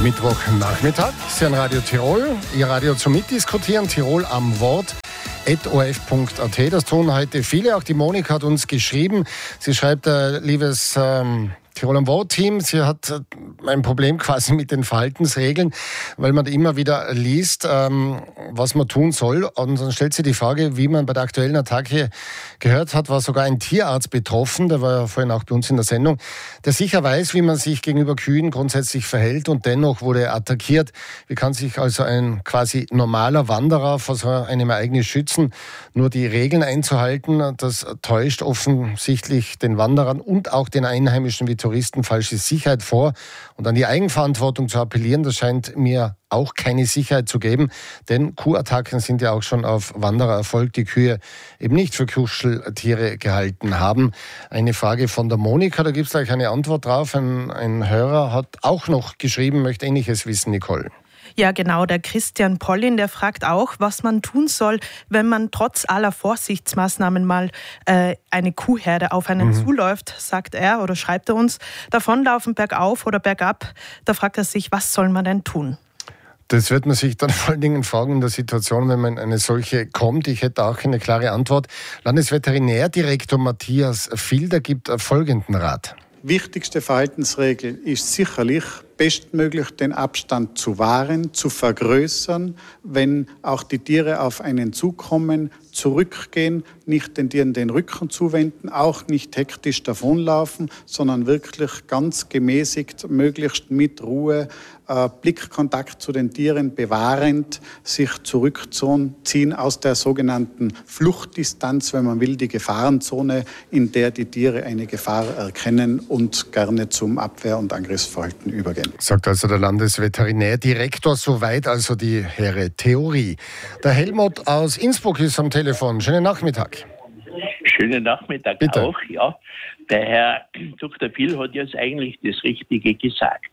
Mittwochnachmittag. Sie hören Radio Tirol, Ihr Radio zum Mitdiskutieren, Tirol am Wort. @orf.at. Das tun heute viele. Auch die Monika hat uns geschrieben. Sie schreibt, liebes Tirol am Wort-Team, sie hat ein Problem quasi mit den Verhaltensregeln, weil man immer wieder liest, was man tun soll. Und dann stellt sie die Frage, wie man bei der aktuellen Attacke gehört hat, war sogar ein Tierarzt betroffen, der war ja vorhin auch bei uns in der Sendung, der sicher weiß, wie man sich gegenüber Kühen grundsätzlich verhält und dennoch wurde er attackiert. Wie kann sich also ein quasi normaler Wanderer vor so einem Ereignis schützen? Nur die Regeln einzuhalten, das täuscht offensichtlich den Wanderern und auch den Einheimischen wie Touristen falsche Sicherheit vor. Und an die Eigenverantwortung zu appellieren, das scheint mir auch keine Sicherheit zu geben, denn Kuhattacken sind ja auch schon auf Wanderer erfolgt, die Kühe eben nicht für Kuscheltiere gehalten haben. Eine Frage von der Monika, da gibt es gleich eine Antwort drauf. Ein Hörer hat auch noch geschrieben, möchte Ähnliches wissen, Nicole. Ja, genau. Der Christian Pollin, der fragt auch, was man tun soll, wenn man trotz aller Vorsichtsmaßnahmen mal eine Kuhherde auf einen zuläuft, sagt er oder schreibt er uns. Davonlaufen bergauf oder bergab, da fragt er sich, was soll man denn tun? Das wird man sich dann vor allen Dingen fragen in der Situation, wenn man in eine solche kommt. Ich hätte auch eine klare Antwort. Landesveterinärdirektor Matthias Filder gibt folgenden Rat. Wichtigste Verhaltensregel ist sicherlich, bestmöglich den Abstand zu wahren, zu vergrößern, wenn auch die Tiere auf einen zukommen, zurückgehen, nicht den Tieren den Rücken zuwenden, auch nicht hektisch davonlaufen, sondern wirklich ganz gemäßigt, möglichst mit Ruhe, Blickkontakt zu den Tieren bewahrend, sich zurückziehen aus der sogenannten Fluchtdistanz, wenn man will, die Gefahrenzone, in der die Tiere eine Gefahr erkennen und gerne zum Abwehr- und Angriffsverhalten übergehen. Sagt also der Landesveterinärdirektor, soweit also die hehre Theorie. Der Helmut aus Innsbruck ist am Telefon. Schönen Nachmittag. Schönen Nachmittag. Bitte. Auch. Ja. Der Herr Dr. Phil hat jetzt eigentlich das Richtige gesagt.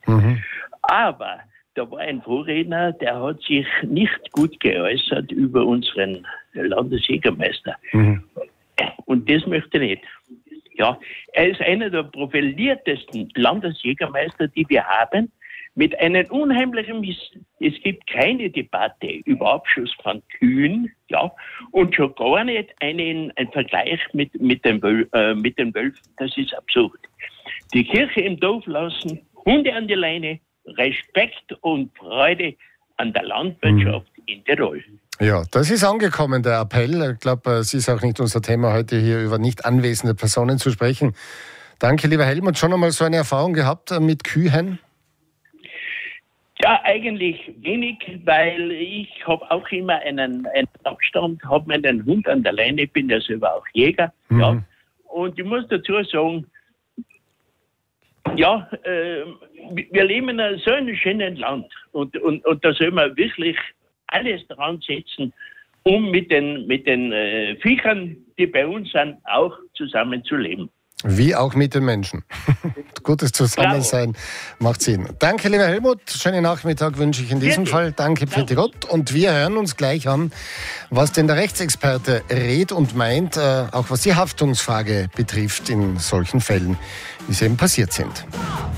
Aber da war ein Vorredner, der hat sich nicht gut geäußert über unseren Landesjägermeister. Und das möchte ich nicht. Ja, er ist einer der profiliertesten Landesjägermeister, die wir haben, mit einem unheimlichen Wissen. Es gibt keine Debatte über Abschuss von Kühen, ja, und schon gar nicht ein Vergleich mit den Wölfen. Das ist absurd. Die Kirche im Dorf lassen, Hunde an die Leine, Respekt und Freude an der Landwirtschaft in Tirol. Ja, das ist angekommen, der Appell. Ich glaube, es ist auch nicht unser Thema, heute hier über nicht anwesende Personen zu sprechen. Danke, lieber Helmut. Schon einmal so eine Erfahrung gehabt mit Kühen? Ja, eigentlich wenig, weil ich habe auch immer einen Abstand, habe meinen Hund an der Leine, bin ja selber auch Jäger. Ja. Und ich muss dazu sagen, ja, wir leben in so einem schönen Land und da soll man wirklich alles dran setzen, um mit den Viechern, die bei uns sind, auch zusammenzuleben. Wie auch mit den Menschen. Gutes Zusammensein macht Sinn. Danke, lieber Helmut. Schönen Nachmittag wünsche ich in diesem Fall. Danke, Pfiat Gott. Und wir hören uns gleich an, was denn der Rechtsexperte rät und meint, auch was die Haftungsfrage betrifft in solchen Fällen, wie sie eben passiert sind.